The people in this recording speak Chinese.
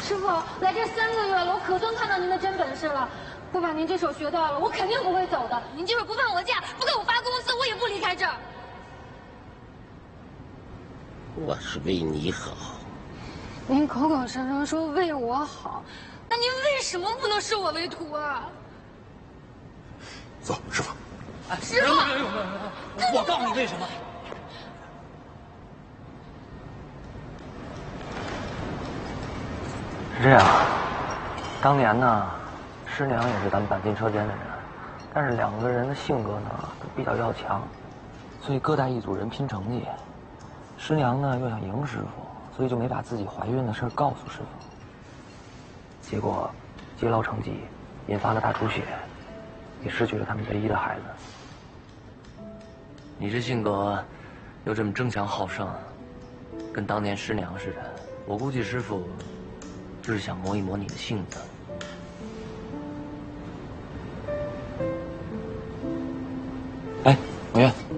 师傅，来这3个月了，我可算看到您的真本事了。不把您这手学到了，我肯定不会走的。您就是不放我假，不给我发工资，我也不离开这儿。 我是为你好。 您口口声声说为我好，那您为什么不能视我为徒啊？ 走，师傅。 哎， 师傅， 我告诉你为什么。 是这样，当年呢，师娘也是咱们板金车间的人，但是2个人的性格呢都比较要强，所以各带一组人拼成绩。师娘呢又想赢师傅，所以就没把自己怀孕的事告诉师傅。结果积劳成疾，引发了大出血，也失去了他们唯一的孩子。你这性格又这么争强好胜，跟当年师娘似的，我估计师傅就是想磨一磨你的性子。哎，文渊。